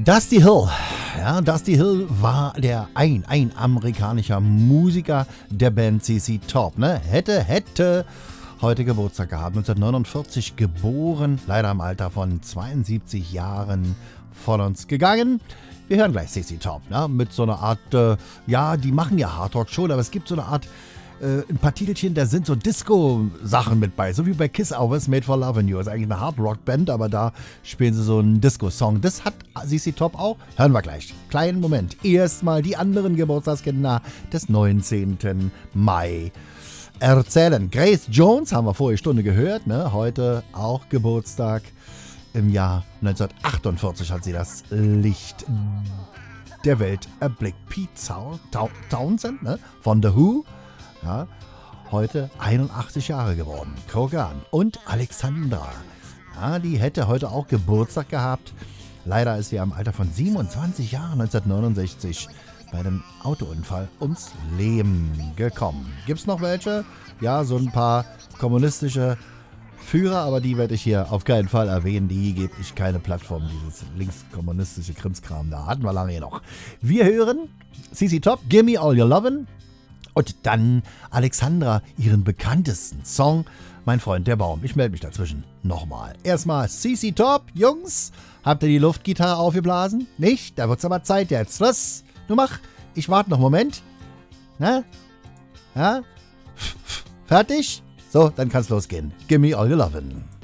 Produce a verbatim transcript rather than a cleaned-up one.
Dusty Hill. Ja, Dusty Hill war der ein, ein amerikanischer Musiker der Band C C Top. Ne? Hätte, hätte heute Geburtstag gehabt. neunzehnhundertneunundvierzig geboren, leider im Alter von zweiundsiebzig Jahren von uns gegangen. Wir hören gleich C C Top, ne? Mit so einer Art, äh, ja, die machen ja Hardrock schon, aber es gibt so eine Art, äh, ein paar Titelchen, da sind so Disco-Sachen mit bei, so wie bei Kiss Hours Made for Lovin' You. Das ist eigentlich eine Hard-Rock-Band, aber da spielen sie so einen Disco-Song. Das hat C C Top auch. Hören wir gleich. Kleinen Moment. Erstmal die anderen Geburtstagskinder des neunzehnten Mai erzählen. Grace Jones haben wir vorige Stunde gehört, ne? Heute auch Geburtstag. Im Jahr neunzehnhundertachtundvierzig hat sie das Licht der Welt erblickt. Pete Townshend, ne? Von The Who, ja, heute einundachtzig Jahre geworden. Kogan und Alexandra, ja, die hätte heute auch Geburtstag gehabt. Leider ist sie im Alter von siebenundzwanzig Jahren neunzehnhundertneunundsechzig bei einem Autounfall ums Leben gekommen. Gibt's noch welche? Ja, so ein paar kommunistische Führer, aber die werde ich hier auf keinen Fall erwähnen. Die gebe ich keine Plattform, dieses linkskommunistische Krimskram. Da hatten wir lange noch. Wir hören C C Top, Gimme All Your Lovin'. Und dann Alexandra, ihren bekanntesten Song, Mein Freund der Baum. Ich melde mich dazwischen nochmal. Erstmal C C Top, Jungs. Habt ihr die Luftgitarre aufgeblasen? Nicht? Da wird's aber Zeit jetzt. Was? Du mach. Ich warte noch einen Moment. Na? Ja? Fertig? So, dann kann's losgehen. Gimme all your lovin'.